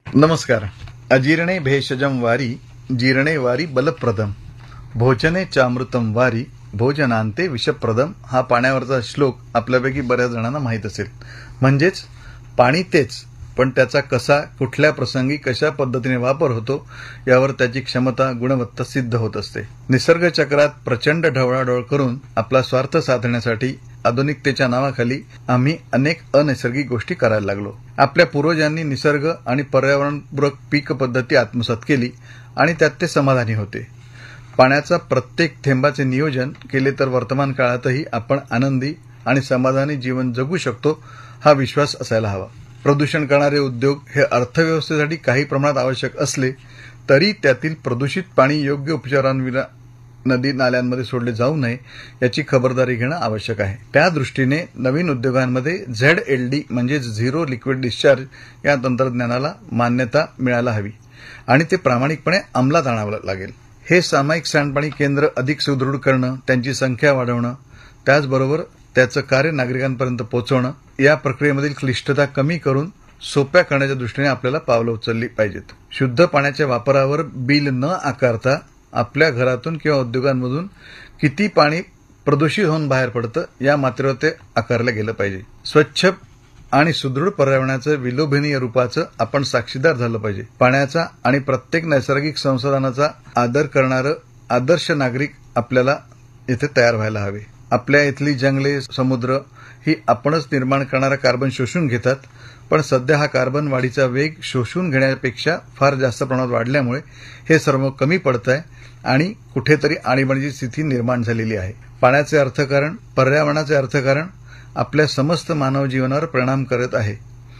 नमस्कार. अजीर्णे भेषजम वारी जीर्णे वारी बलप्रदम भोजने चामृतम वारी भोजनांते विषप्रदम हा पाण्यावरचा श्लोक आपल्यापैकी बऱ्याच जणांना माहीत असेल. म्हणजेच पाणी तेच, पण त्याचा कसा कुठल्या प्रसंगी कशा पद्धतीने वापर होतो यावर त्याची क्षमता गुणवत्ता सिद्ध होत असते. निसर्ग चक्रात प्रचंड ढवळाढवळ करून आपला स्वार्थ साधण्यासाठी आधुनिकतेच्या नावाखाली आम्ही अनेक अनैसर्गिक गोष्टी करायला लागलो. आपल्या पूर्वजांनी निसर्ग आणि पर्यावरणपूरक पीक पद्धती आत्मसात केली आणि त्यात ते समाधानी होते. पाण्याचा प्रत्येक थेंबाचे नियोजन केले तर वर्तमान काळातही आपण आनंदी आणि समाधानी जीवन जगू शकतो हा विश्वास असायला हवा. प्रदूषण करणारे उद्योग हे अर्थव्यवस्थेसाठी काही प्रमाणात आवश्यक असले तरी त्यातील प्रदूषित पाणी योग्य उपचारांविना नदी नाल्यांमध्ये सोडले जाऊ नये याची खबरदारी घेणं आवश्यक आहे. त्या दृष्टीने नवीन उद्योगांमध्ये ZLD म्हणजे झिरो लिक्विड डिस्चार्ज या तंत्रज्ञानाला मान्यता मिळायला हवी आणि ते प्रामाणिकपणे अंमलात आणावं लागेल. हे सामायिक सांडपाणी केंद्र अधिक सुदृढ करणं, त्यांची संख्या वाढवणं, त्याचबरोबर त्याचं कार्य नागरिकांपर्यंत पोहोचवणं, या प्रक्रियेमधील क्लिष्टता कमी करून सोप्या करण्याच्या दृष्टीने आपल्याला पावलं उचलली पाहिजेत. शुद्ध पाण्याच्या वापरावर बिल न आकारता आपल्या घरातून किंवा उद्योगांमधून किती पाणी प्रदूषित होऊन बाहेर पडतं या मात्रेवर ते आकारलं गेलं पाहिजे. स्वच्छ आणि सुदृढ पर्यावरणाचं विलोभनीय रूपाचं आपण साक्षीदार झालं पाहिजे. पाण्याचा आणि प्रत्येक नैसर्गिक संसाधनाचा आदर करणारं आदर्श नागरिक आपल्याला इथे तयार व्हायला हवे. आपल्या इथली जंगले, समुद्र ही आपणच निर्माण करणारा कार्बन शोषून घेतात, पण सध्या हा कार्बन वाढीचा वेग शोषून घेण्यापेक्षा फार जास्त प्रमाणात वाढल्यामुळे हे सर्व कमी पडत आहे आणि कुठेतरी आणीबाणीची स्थिती निर्माण झालेली आहे. पाण्याचे अर्थकारण, पर्यावरणाचे अर्थकारण आपल्या समस्त मानव जीवनावर परिणाम करत आहे.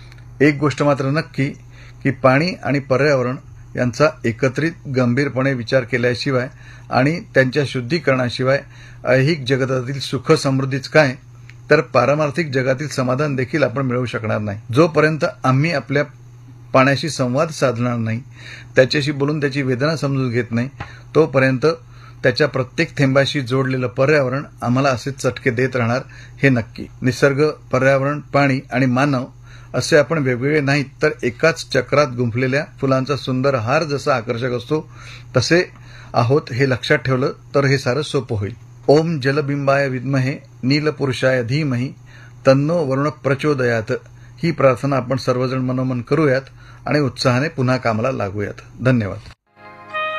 एक गोष्ट मात्र नक्की की पाणी आणि पर्यावरण यांचा एकत्रित गंभीरपणे विचार केल्याशिवाय आणि त्यांच्या शुद्धीकरणाशिवाय ऐहिक जगतातील सुख समृद्धीच काय तर पारमार्थिक जगातील समाधान देखील आपण मिळवू शकणार नाही. जोपर्यंत आम्ही आपल्या पाण्याशी संवाद साधणार नाही, त्याच्याशी बोलून त्याची वेदना समजून घेत नाही, तोपर्यंत त्याच्या प्रत्येक थेंबाशी जोडलेलं पर्यावरण आम्हाला असे चटके देत राहणार हे नक्की. निसर्ग, पर्यावरण, पाणी आणि मानव असे आपण वेगवेगळे नाहीत तर एकाच चक्रात गुंफलेल्या फुलांचा सुंदर हार जसा आकर्षक असतो तसे आहोत हे लक्षात ठेवलं तर हे सारं सोपं होईल. ओम जलबिंबाय विद्महे नीलपुरुषाय धीमहि तन्नो वरुण प्रचोदयात ही प्रार्थना आपण सर्वजण मनोमन करूयात आणि उत्साहाने पुन्हा कामाला लागूयात. धन्यवाद.